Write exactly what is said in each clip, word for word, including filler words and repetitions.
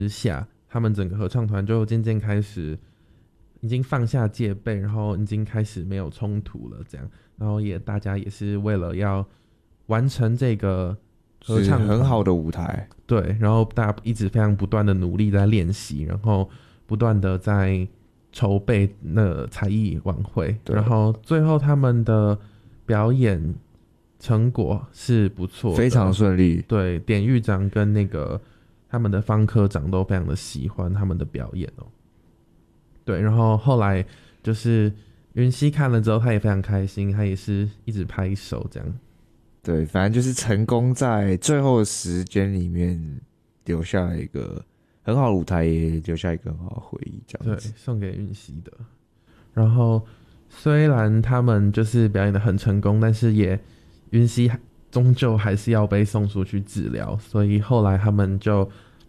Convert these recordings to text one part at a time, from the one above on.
之下，他们整个合唱团就渐渐开始已经放下戒备，然后已经开始没有冲突了，这样，然后也大家也是为了要完成这个合唱团很好的舞台， 对，然后大家一直非常不断的努力在练习，然后不断的在筹备那才艺晚会，然后最后他们的表演成果是不错的， 非常顺利。 对，典狱长跟那个他们的方科长都非常的喜欢他们的表演哦。对，然后后来就是云溪看了之后，他也非常开心，他也是一直拍手这样。 对，反正就是成功在最后的时间里面留下了一个很好的舞台，也留下一个很好的回忆，这样子。 对，送给云溪的。然后虽然他们就是表演的很成功，但是也云溪终究还是要被送出去治疗，所以后来他们就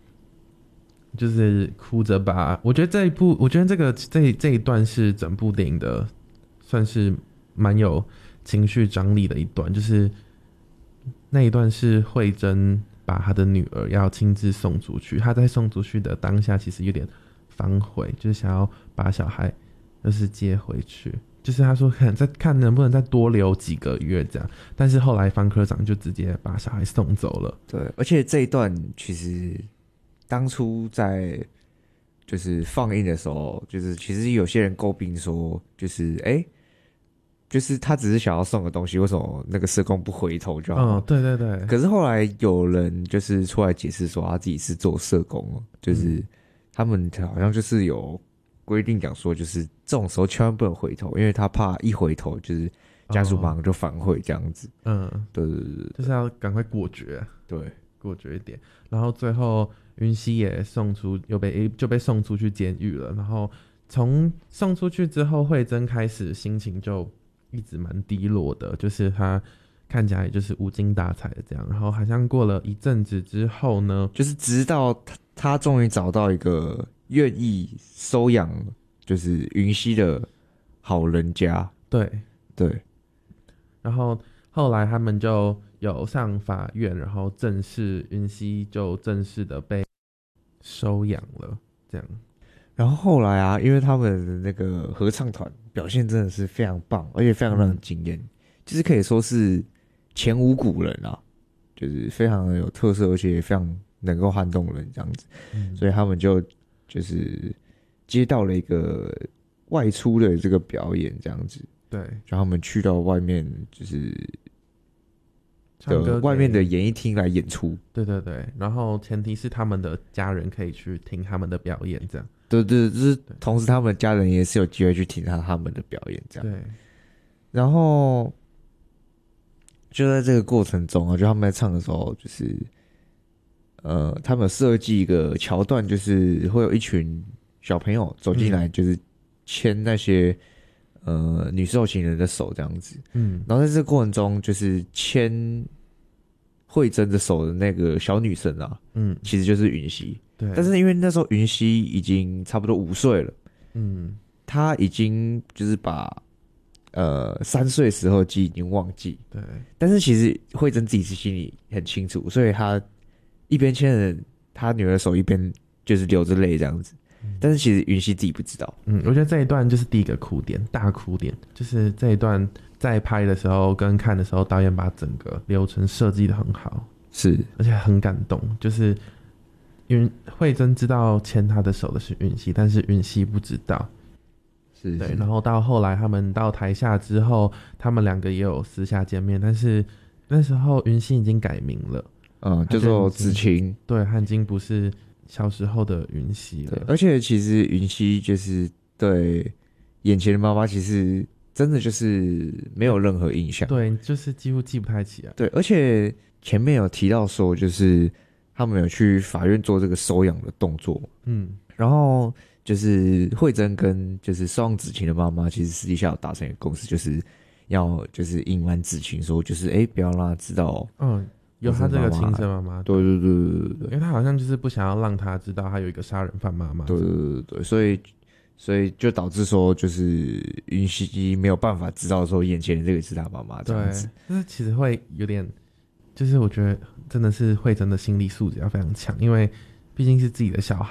就是哭着把，我觉得这一部，我觉得这个这这一段是整部电影的算是蛮有情绪张力的一段，就是那一段是慧珍把她的女儿要亲自送出去，她在送出去的当下其实有点反悔，就是想要把小孩就是接回去，就是他说看再看能不能再多留几个月这样，但是后来方科长就直接把小孩送走了。 对，而且这一段其实当初在就是放映的时候，就是其实有些人诟病说，就是哎。欸就是他只是想要送个东西，为什么那个社工不回头就好？ 嗯，对对对。 可是后来有人就是出来解释说，他自己是做社工，就是他们好像就是有规定讲说，就是这种时候千万不能回头，因为他怕一回头就是家属马上就反悔这样子。 嗯， 对对对， 就是要赶快果决， 对， 果决一点。然后最后云溪也送出，又被就被送出去监狱了。然后从送出去之后，慧珍开始心情就一直蛮低落的，就是他看起来就是无精打采的这样。然后好像过了一阵子之后呢， 就是直到他他终于找到一个愿意收养就是云溪的好人家， 对对。 然后后来他们就有上法院，然后正式云溪就正式的被收养了，这样。 然后后来啊，因为他们的那个合唱团表现真的是非常棒，而且非常让人惊艳，就是可以说是前无古人啊，就是非常的有特色，而且也非常能够撼动人这样子，嗯、所以他们就就是接到了一个外出的这个表演这样子， 对， 让他们去到外面就是唱歌外面的演艺厅来演出， 对对对，然后前提是他们的家人可以去听他们的表演，这样。 对对，就是同时他们家人也是有机会去听他他们的表演，这样。 对。 然后就在这个过程中啊，就他们在唱的时候，就是呃，他们设计一个桥段，就是会有一群小朋友走进来，就是牵那些、嗯、呃女受刑人的手这样子。嗯。然后在这个过程中，就是牵慧珍的手的那个小女生啊，嗯，其实就是云溪。对，但是因为那时候云溪已经差不多五岁了，嗯，她已经就是把呃三岁时候的记忆已经忘记，对，但是其实慧珍自己是心里很清楚，所以她一边牵着她女儿的手，一边就是流着泪这样子，嗯、但是其实云溪自己不知道。 嗯，我觉得这一段就是第一个哭点，大哭点，就是这一段在拍的时候跟看的时候，导演把整个流程设计得很好， 是， 而且很感动，就是云慧珍知道牵她的手的是云溪，但是云溪不知道。 是， 对，然后到后来他们到台下之后，他们两个也有私下见面，但是那时候云溪已经改名了， 嗯，叫做子晴， 对，他已经不是小时候的云溪了。 对，而且其实云溪就是对眼前的妈妈，其实真的就是没有任何印象， 对，就是几乎记不太起来。 对，而且前面有提到说，就是他们有去法院做这个收养的动作，嗯，然后就是慧珍跟就是收养子晴的妈妈，其实私底下有达成一个共识，就是要就是隐瞒子晴说，就是哎、欸、不要让他知道，嗯， 有他这个亲生妈妈， 对对对对对对， 因为他好像就是不想要让他知道他有一个杀人犯妈妈， 对对对对，所以所以就导致说就是云溪没有办法知道说眼前的这个是他妈妈这样子， 但是其实会有点，就是我觉得真的是慧珍的心理素质要非常强，因为毕竟是自己的小